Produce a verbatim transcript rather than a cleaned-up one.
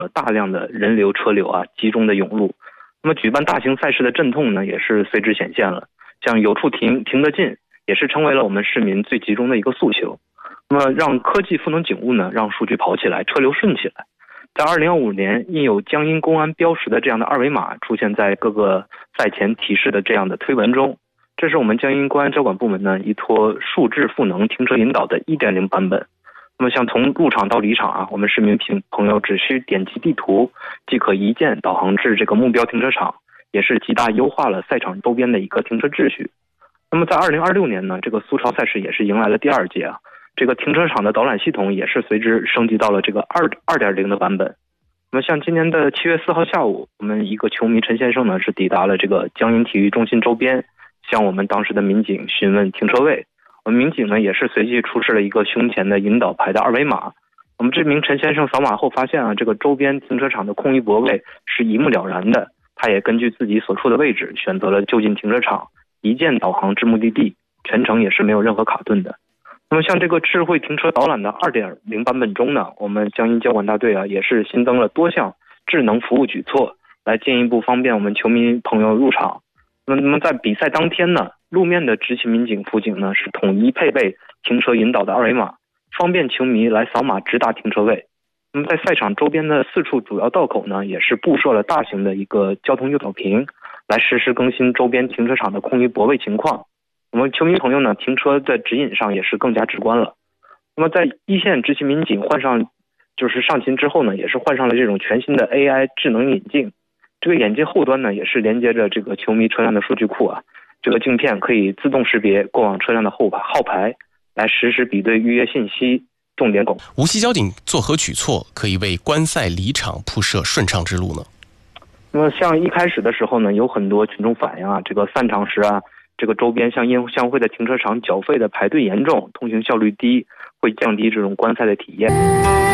大量的人流车流啊集中的涌入。那么举办大型赛事的阵痛呢，也是随之显现了。像有处停，停得近，也是成为了我们市民最集中的一个诉求。那么让科技赋能警务呢，让数据跑起来，车流顺起来。在二零二五年，印有江阴公安标识的这样的二维码出现在各个赛前提示的这样的推文中。这是我们江阴公安交管部门呢依托数智赋能停车引导的 一点零 版本。那么像从入场到离场啊，我们市民朋友只需点击地图，即可一键导航至这个目标停车场，也是极大优化了赛场周边的一个停车秩序。那么在二零二六年呢，这个苏超赛事也是迎来了第二届啊，这个停车场的导览系统也是随之升级到了这个二二点零的版本。那么像今年的七月四号下午，我们一个球迷陈先生呢是抵达了这个江阴体育中心周边，向我们当时的民警询问停车位。我们民警呢也是随即出示了一个胸前的引导牌的二维码。我们这名陈先生扫码后发现啊，这个周边停车场的空余泊位是一目了然的，他也根据自己所处的位置选择了就近停车场，一键导航至目的地，全程也是没有任何卡顿的。那么像这个智慧停车导览的 二点零 版本中呢，我们江阴交管大队啊也是新增了多项智能服务举措，来进一步方便我们球迷朋友入场。那么在比赛当天呢，路面的执勤民警辅警呢是统一配备停车引导的二维码，方便球迷来扫码直达停车位。那么在赛场周边的四处主要道口呢，也是布设了大型的一个交通诱导屏，来实时更新周边停车场的空余泊位情况。我们球迷朋友呢，停车在指引上也是更加直观了。那么在一线执勤民警换上就是上勤之后呢，也是换上了这种全新的 A I 智能眼镜。这个眼镜后端呢，也是连接着这个球迷车辆的数据库啊。这个镜片可以自动识别过往车辆的后排号牌，来实时比对预约信息、重点拱。 无锡交警作何举措可以为观赛离场铺设顺畅之路呢？ 那么像一开始的时候呢，有很多群众反映啊，这个散场时啊，这个周边像宴会的停车场缴费的排队严重，通行效率低，会降低这种观赛的体验。